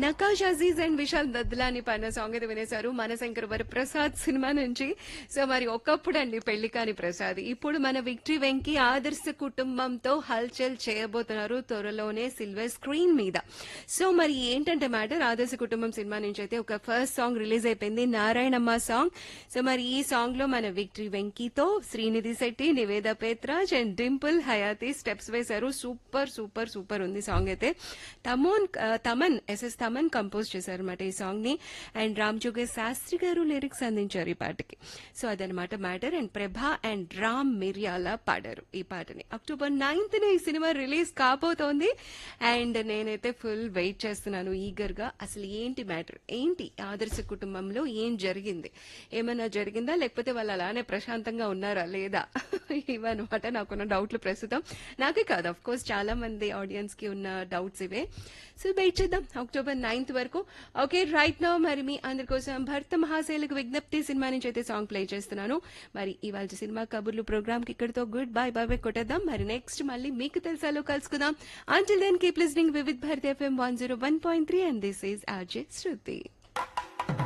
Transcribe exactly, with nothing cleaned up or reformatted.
Nakash Aziz and Vishal Dadlani పైన song అయితే వినేశారు Manashankar Varaprasad cinema నుంచి. సో మరి ఒకప్పుడు అండి పెళ్లి కాని ప్రసాద్, ఇప్పుడు మన విక్టరీ వెంకీ ఆదర్శ కుటుంబంతో హల్చల్ చేయబోతున్నారు త్వరలోనే సిల్వర్ స్క్రీన్ మీద. సో మరి ఏంటంటే మ్యాటర్, ఆదర్శ కుటుంబం సినిమా నుంచి అయితే ఒక ఫస్ట్ సాంగ్ రిలీజ్ అయిపోయింది, నారాయణమ్మ సాంగ్. సో మరి ఈ సాంగ్ లో మన victory వెంకీతో Srinidhi Shetty, Niveda Pethuraj and Dimple Hayathi steps వేశారు. సూపర్ సూపర్ సూపర్ ఉంది సాంగ్ అయితే. తమోన్ తమన్ ఎస్ఎస్ తమన్ కంపోజ్ చేశారు అనమాట ఈ సాంగ్ ని. అండ్ రామ్ జోగేష్ శాస్త్రి గారు లిరిక్స్ అందించారు ఈ పాటకి. సో అదనమాట మ్యాటర్. అండ్ ప్రభా అండ్ రామ్ మిర్యాల పాడారు ఈ పాటని. అక్టోబర్ నైన్త్ న ఈ సినిమా రిలీజ్ కాబోతోంది. అండ్ నేనైతే ఫుల్ వెయిట్ చేస్తున్నాను ఈగర్ గా. అసలు ఏంటి మ్యాటర్, ఏంటి ఆదర్శ కుటుంబంలో ఏం జరిగింది, ఏమైనా జరిగిందా, లేకపోతే వాళ్ళు అలానే ప్రశాంతంగా ఉన్నారా లేదా, ఇవన్నమాట నాకున్న డౌట్లు ప్రస్తుతం. నాకే కాదు, అఫ్ కోర్స్ చాలా మంది ఆడియన్స్ కి ఉన్న డౌట్స్ ఇవే. సో వెయిట్ చేద్దాం అక్టోబర్ నైన్త్ వరకు. ఓకే, రైట్ నౌ మరి మీ అందరి కోసం భర్త మహాశైలకు విజ్ఞప్తి సినిమా నుంచి అయితే సాంగ్ ప్లే చేస్తున్నాను. మరి ఇవాళ సినిమా కబుర్లు ప్రోగ్రామ్ కి ఇక్కడితో గుడ్ బై బై బై కొట్టేద్దాం. మరి నెక్స్ట్ మళ్ళీ మీకు తెలుసాలో కలుసుకుందాం. Until then keep listening Vividh Bharati FM one zero one point three and this is RJ Shruti.